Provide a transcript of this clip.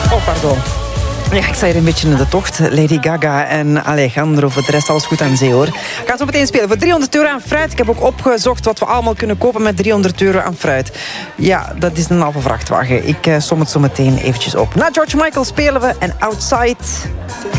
Oh, pardon. Ja, ik sta hier een beetje in de tocht. Lady Gaga en Alejandro. Voor de rest alles goed aan zee, hoor. Ik ga zo meteen spelen voor €300 aan fruit. Ik heb ook opgezocht wat we allemaal kunnen kopen met €300 aan fruit. Ja, dat is een halve vrachtwagen. Ik som het zo meteen eventjes op. Na George Michael spelen we en Outside.